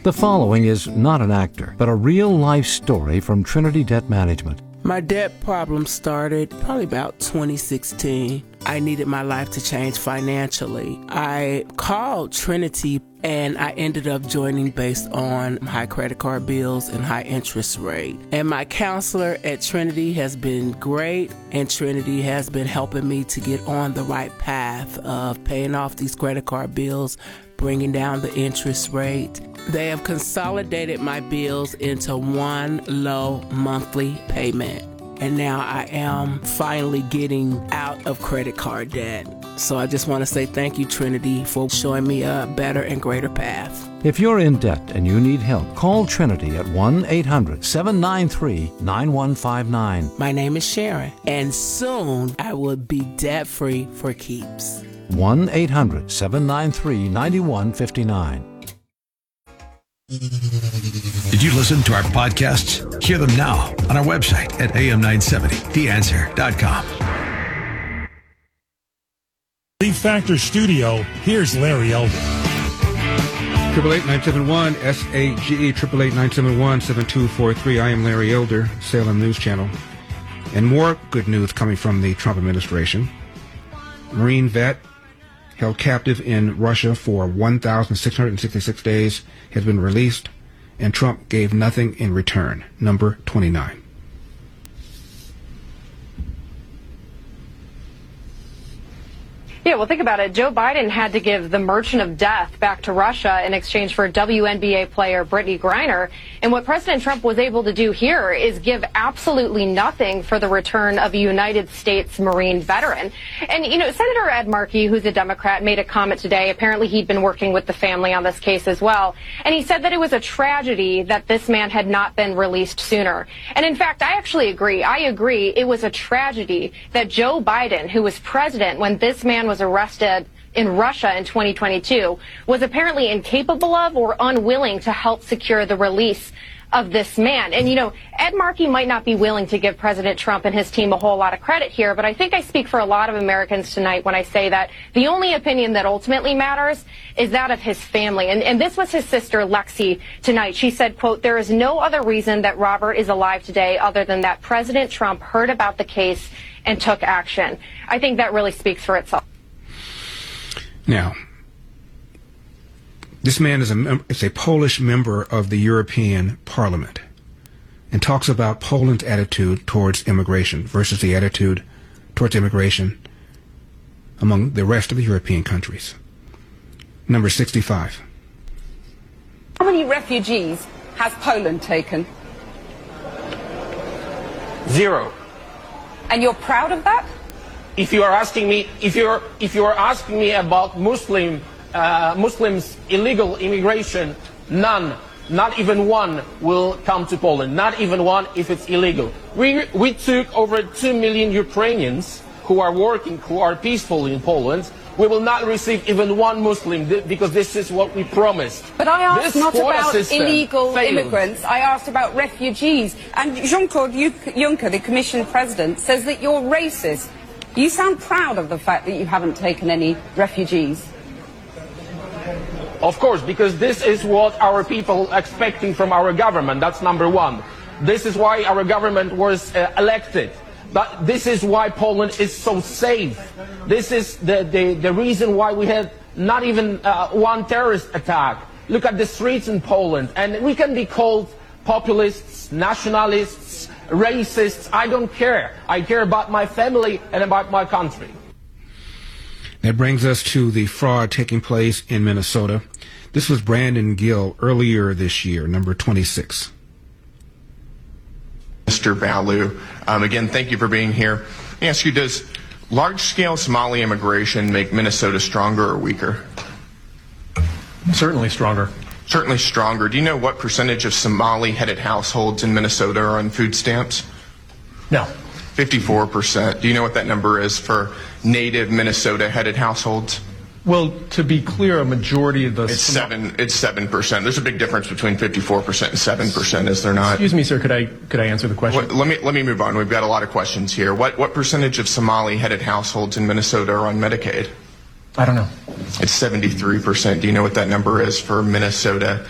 The following is not an actor, but a real-life story from Trinity Debt Management. My debt problem started probably about 2016. I needed my life to change financially. I called Trinity and I ended up joining based on high credit card bills and high interest rate. And my counselor at Trinity has been great, and Trinity has been helping me to get on the right path of paying off these credit card bills, bringing down the interest rate. They have consolidated my bills into one low monthly payment. And now I am finally getting out of credit card debt. So I just want to say thank you, Trinity, for showing me a better and greater path. If you're in debt and you need help, call Trinity at 1-800-793-9159. My name is Sharon, and soon I will be debt-free for keeps. 1-800-793-9159. Did you listen to our podcasts? Hear them now on our website at am970theanswer.com. Lead Factor Studio, here's Larry Elder. 888-971-SAGE, 888-971-7243. I am Larry Elder, Salem News Channel. And more good news coming from the Trump administration. Marine vet held captive in Russia for 1,666 days has been released, and Trump gave nothing in return. Number 29. Yeah, well, think about it. Joe Biden had to give the Merchant of Death back to Russia in exchange for WNBA player Brittany Griner. And what President Trump was able to do here is give absolutely nothing for the return of a United States Marine veteran. And, you know, Senator Ed Markey, who's a Democrat, made a comment today. Apparently he'd been working with the family on this case as well. And he said that it was a tragedy that this man had not been released sooner. And in fact, I actually agree. I agree it was a tragedy that Joe Biden, who was president when this man was arrested in Russia in 2022, was apparently incapable of or unwilling to help secure the release of this man. And, you know, Ed Markey might not be willing to give President Trump and his team a whole lot of credit here, but I think I speak for a lot of Americans tonight when I say that the only opinion that ultimately matters is that of his family. And this was his sister, Lexi, tonight. She said, quote, "There is no other reason that Robert is alive today other than that President Trump heard about the case and took action." I think that really speaks for itself. Now, this man is a Polish member of the European Parliament and talks about Poland's attitude towards immigration versus the attitude towards immigration among the rest of the European countries. Number 65. How many refugees has Poland taken? 0. And you're proud of that? If you are asking me, if you are asking me about Muslims illegal immigration, none, not even one will come to Poland. Not even one if it's illegal. We took over 2 million Ukrainians who are working, who are peaceful in Poland. We will not receive even one Muslim because this is what we promised. But I asked not about illegal immigrants. I asked about refugees. And Jean-Claude Juncker, the Commission President, says that you're racist. You sound proud of the fact that you haven't taken any refugees. Of course, because this is what our people are expecting from our government. That's number one. This is why our government was elected. But this is why Poland is so safe. This is the reason why we had not even one terrorist attack. Look at the streets in Poland. And we can be called populists, nationalists, racists. I don't care. I care about my family and about my country. That brings us to the fraud taking place in Minnesota. This was Brandon Gill earlier this year, number 26. Mr. Balu, again, thank you for being here. Let me ask you, does large-scale Somali immigration make Minnesota stronger or weaker? Certainly stronger. Certainly stronger. Do you know what percentage of Somali-headed households in Minnesota are on food stamps? No. 54%. Do you know what that number is for native Minnesota-headed households? Well, to be clear, a majority of the... It's 7%. There's a big difference between 54% and 7%, is there not? Excuse me, sir, could I answer the question? Let me move on. We've got a lot of questions here. What percentage of Somali-headed households in Minnesota are on Medicaid? I don't know. It's 73%. Do you know what that number is for Minnesota